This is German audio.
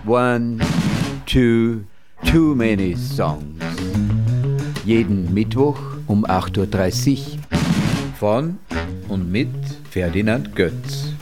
One, two, too many songs. Jeden Mittwoch um 8:30 Uhr von und mit Ferdinand Götz.